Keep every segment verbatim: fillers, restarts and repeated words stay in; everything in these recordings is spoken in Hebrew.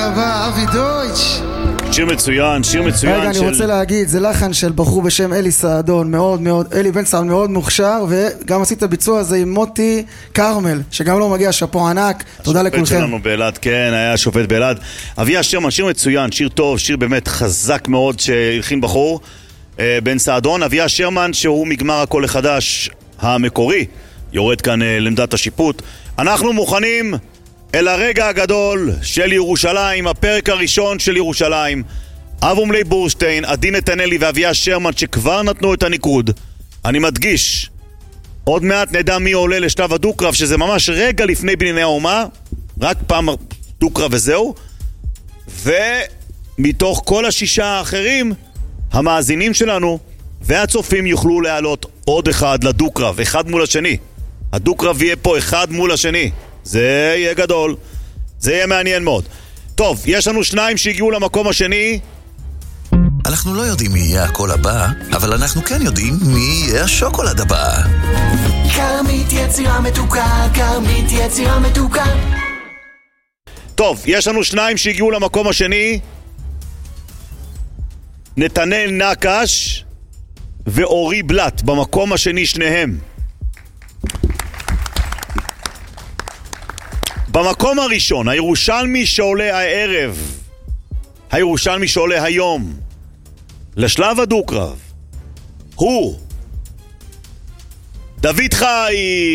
הבא, אבי דויטש. שיר מצוין, שיר מצוין. רגע, אני של... רוצה להגיד, זה לחן של בחור בשם אלי סעדון, מאוד מאוד, אלי בן סעד מאוד מוכשר, וגם עשית הביצוע הזה עם מוטי קרמל, שגם לא מגיע, שפו ענק, תודה לכולכם. השופט שלנו באלעד, כן, היה שופט באלעד. אביה שרמן, שיר מצוין, שיר טוב, שיר באמת חזק מאוד שהלחין בחור בן סעדון. אביה שרמן, שהוא מגמר הקול החדש המקורי, יורד כאן לעמדת השיפוט. אנחנו מוכנים אל הרגע הגדול של ירושלים, הפרק הראשון של ירושלים. אברהם ליב בורשטיין, עדי נתנאלי ואביה שרמן שכבר נתנו את הניקוד. אני מדגיש, עוד מעט נדע מי עולה לשלב הדו-קרב, שזה ממש רגע לפני בנייני האומה, רק פעם דו-קרב וזהו. ומתוך כל השישה האחרים, המאזינים שלנו והצופים יוכלו להעלות עוד אחד לדו-קרב, אחד מול השני. הדו-קרב יהיה פה אחד מול השני. זה יהיה גדול, זה יהיה מעניין מאוד. טוב, יש לנו שניים שהגיעו למקום השני. אנחנו לא יודעים מי יהיה הקול הבא, אבל אנחנו כן יודעים מי יהיה השוקולד הבא. כרמית יצירה מתוקה, כרמית יצירה מתוקה. טוב, יש לנו שניים שהגיעו למקום השני. נתנאל נקש ואורי בלט במקום השני, שניהם. במקום הראשון, הירושלמי שעולה הערב, הירושלמי שעולה היום לשלב הדו-קרב, הוא דוד חי.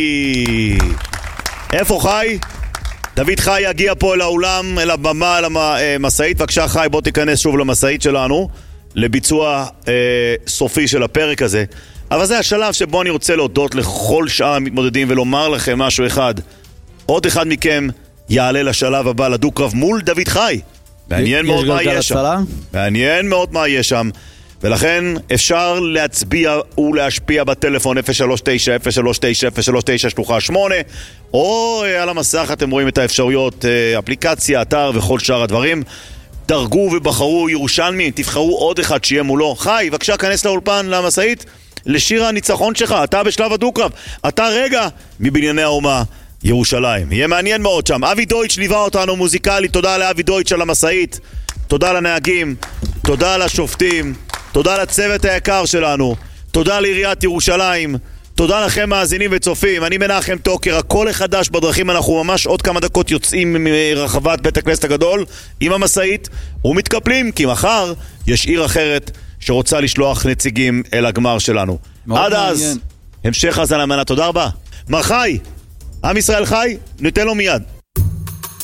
איפה חי? דוד חי יגיע פה אל האולם, אל הבמה, אל המסעית. בבקשה חי, בוא תיכנס שוב למסעית שלנו לביצוע אה, סופי של הפרק הזה. אבל זה השלב שבו אני רוצה להודות לכל שאר המתמודדים ולומר לכם משהו אחד. עוד אחד מכם יעלה לשלב הבא לדו-קרב מול דוד חי. מעניין מאוד מה יהיה שם. מעניין מאוד מה יהיה שם. ולכן אפשר להצביע ולהשפיע בטלפון אפס שלוש תשע אפס שלוש תשע אפס שלוש תשע שלוחה שמונה, או על המסך אתם רואים את האפשרויות, אפליקציה, אתר וכל שאר הדברים. דרגו ובחרו ירושלמי, תבחרו עוד אחד שיהיה מולו. חי, בבקשה, כנס לאולפן, למסעית, לשיר הניצחון שלך. אתה בשלב הדו-קרב, אתה רגע מבנייני האומה ירושלים. יהיה מעניין מאוד שם. אבי דויטש ליווה אותנו מוזיקלי, תודה לאבי דויטש על המסעית, תודה לנהגים, תודה לשופטים, תודה לצוות היקר שלנו, תודה לעיריית ירושלים, תודה לכם מאזינים וצופים. אני מנחם טוקר, הכל החדש בדרכים. אנחנו ממש עוד כמה דקות יוצאים מרחבת בית הכנסת הגדול עם המסעית ומתקפלים, כי מחר יש עיר אחרת שרוצה לשלוח נציגים אל הגמר שלנו. עד אז, המשך הזן המנה, תודה רבה. מר חי, עם ישראל חי, ניתן לו מיד.